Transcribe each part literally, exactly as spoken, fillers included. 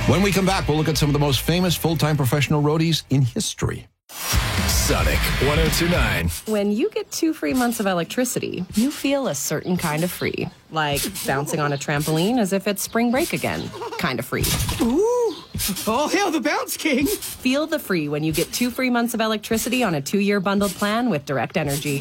When we come back, we'll look at some of the most famous full-time professional roadies in history. Sonic one oh two point nine. When you get two free months of electricity, you feel a certain kind of free. Like bouncing on a trampoline as if it's spring break again. Kind of free. Ooh! All hail the Bounce King! Feel the free when you get two free months of electricity on a two-year bundled plan with Direct Energy.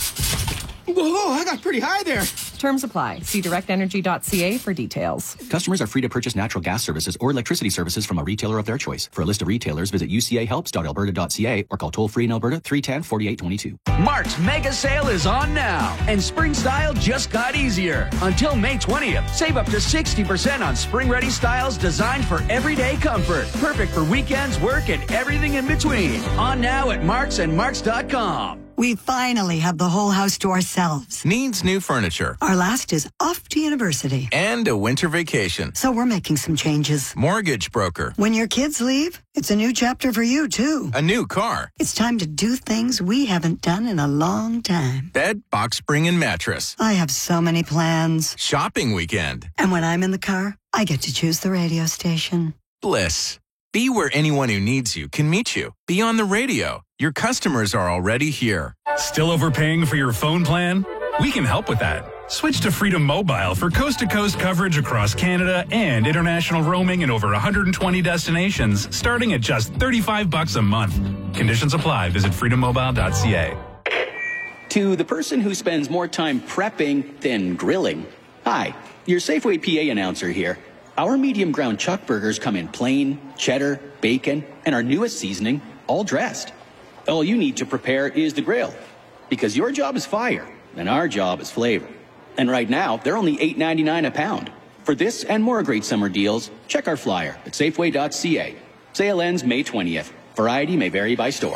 Whoa, I got pretty high there. Terms apply. See direct energy dot c a for details. Customers are free to purchase natural gas services or electricity services from a retailer of their choice. For a list of retailers, visit u c a helps dot alberta dot c a or call toll-free in Alberta three one zero, four eight two two. Mark's mega sale is on now, and spring style just got easier. Until May twentieth, save up to sixty percent on spring-ready styles designed for everyday comfort. Perfect for weekends, work, and everything in between. On now at marks and marks dot com. We finally have the whole house to ourselves. Needs new furniture. Our last is off to university. And a winter vacation. So we're making some changes. Mortgage broker. When your kids leave, it's a new chapter for you, too. A new car. It's time to do things we haven't done in a long time. Bed, box spring, and mattress. I have so many plans. Shopping weekend. And when I'm in the car, I get to choose the radio station. Bliss. Be where anyone who needs you can meet you. Be on the radio. Your customers are already here. Still overpaying for your phone plan? We can help with that. Switch to Freedom Mobile for coast-to-coast coverage across Canada and international roaming in over one hundred twenty destinations, starting at just thirty-five bucks a month. Conditions apply. Visit freedom mobile dot c a. To the person who spends more time prepping than grilling. Hi, your Safeway P A announcer here. Our medium ground chuck burgers come in plain, cheddar, bacon, and our newest seasoning, all dressed. All you need to prepare is the grill, because your job is fire, and our job is flavor. And right now, they're only eight ninety-nine a pound. For this and more great summer deals, check our flyer at safeway dot c a. Sale ends May twentieth. Variety may vary by store.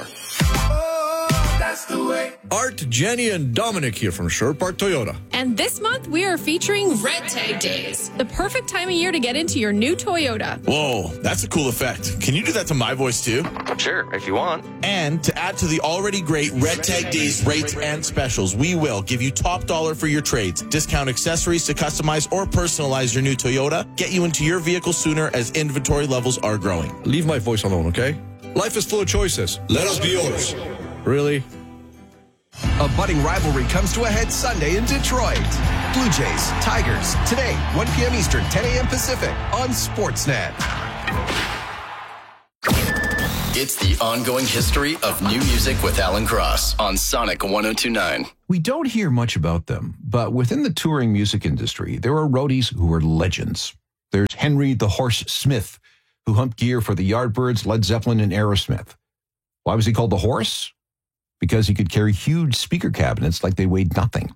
Art, Jenny, and Dominic here from Sherwood Park Toyota. And this month, we are featuring Red Tag Days, the perfect time of year to get into your new Toyota. Whoa, that's a cool effect. Can you do that to my voice too? Sure, if you want. And to add to the already great Red Tag Days rates and specials, we will give you top dollar for your trades, discount accessories to customize or personalize your new Toyota, get you into your vehicle sooner as inventory levels are growing. Leave my voice alone, okay? Life is full of choices. Let us be yours. Really? A budding rivalry comes to a head Sunday in Detroit. Blue Jays, Tigers, today, one p.m. Eastern, ten a.m. Pacific on Sportsnet. It's the ongoing history of new music with Alan Cross on Sonic one oh two point nine. We don't hear much about them, but within the touring music industry, there are roadies who are legends. There's Henry the Horse Smith, who humped gear for the Yardbirds, Led Zeppelin, and Aerosmith. Why was he called the Horse? Because he could carry huge speaker cabinets like they weighed nothing.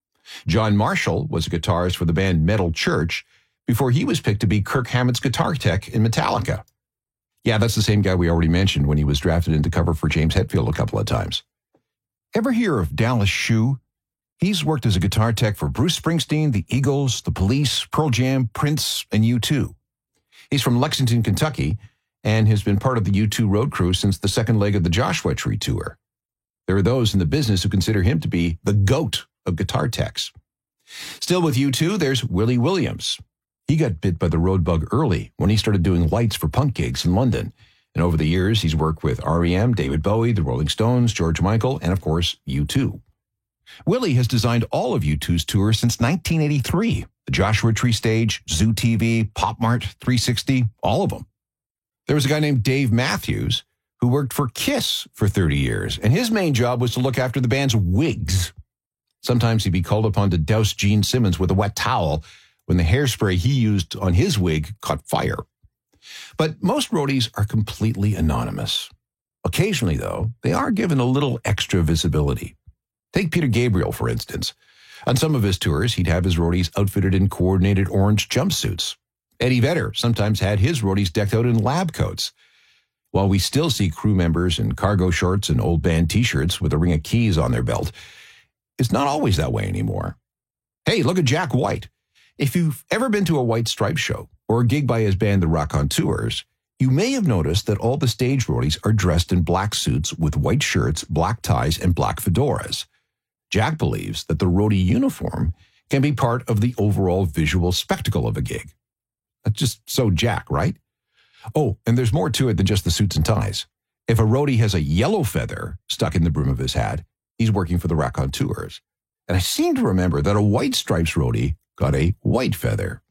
John Marshall was a guitarist for the band Metal Church before he was picked to be Kirk Hammett's guitar tech in Metallica. Yeah, that's the same guy we already mentioned when he was drafted into cover for James Hetfield a couple of times. Ever hear of Dallas Shue? He's worked as a guitar tech for Bruce Springsteen, the Eagles, the Police, Pearl Jam, Prince, and U two. He's from Lexington, Kentucky, and has been part of the U two road crew since the second leg of the Joshua Tree tour. There are those in the business who consider him to be the GOAT of guitar techs. Still with U two, there's Willie Williams. He got bit by the road bug early when he started doing lights for punk gigs in London. And over the years, he's worked with R E M, David Bowie, the Rolling Stones, George Michael, and of course, U two. Willie has designed all of U two's tours since nineteen eighty-three. The Joshua Tree stage, Zoo T V, Pop Mart, three sixty, all of them. There was a guy named Dave Matthews who worked for Kiss for thirty years, and his main job was to look after the band's wigs. Sometimes he'd be called upon to douse Gene Simmons with a wet towel when the hairspray he used on his wig caught fire. But most roadies are completely anonymous. Occasionally, though, they are given a little extra visibility. Take Peter Gabriel, for instance. On some of his tours, he'd have his roadies outfitted in coordinated orange jumpsuits. Eddie Vedder sometimes had his roadies decked out in lab coats. While we still see crew members in cargo shorts and old band T-shirts with a ring of keys on their belt, it's not always that way anymore. Hey, look at Jack White. If you've ever been to a White Stripes show or a gig by his band The Raconteurs, you may have noticed that all the stage roadies are dressed in black suits with white shirts, black ties, and black fedoras. Jack believes that the roadie uniform can be part of the overall visual spectacle of a gig. That's just so Jack, right? Oh, and there's more to it than just the suits and ties. If a roadie has a yellow feather stuck in the brim of his hat, he's working for the Raconteurs. And I seem to remember that a White Stripes roadie got a white feather.